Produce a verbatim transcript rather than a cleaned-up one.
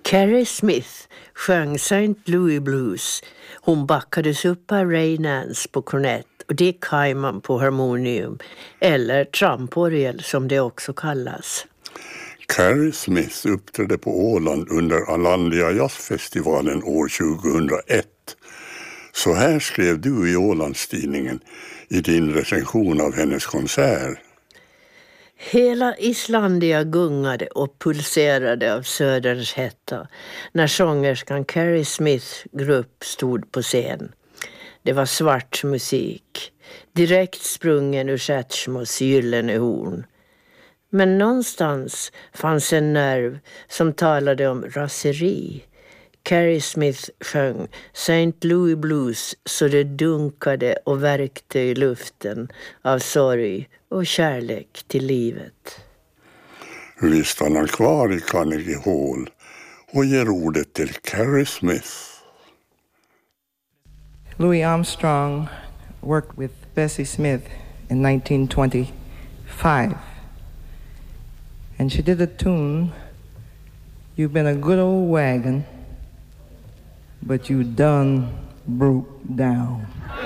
Carrie Smith sjöng Saint Louis Blues. Hon backades upp av Ray Nance på kornett och Dick Hyman på harmonium, eller tramporgel som det också kallas. Carrie Smith uppträdde på Åland under Alandia jazzfestivalen år tjugohundraett. Så här skrev du i Ålandstidningen i din recension av hennes konsert. Hela Islandia gungade och pulserade av söderns hetta när sångerskan Carrie Smiths grupp stod på scen. Det var svart musik, direkt sprungen ur Satchmos gyllene horn. Men någonstans fanns en nerv som talade om raseri. Carrie Smith sjöng Saint Louis Blues så det dunkade och värkte i luften av sorg och kärlek till livet. Vi stannar kvar i Carnegie Hall och ger ordet till Carrie Smith. Louis Armstrong worked with Bessie Smith in nineteen twenty-five. And she did a tune, You've been a good old wagon, but you done broke down.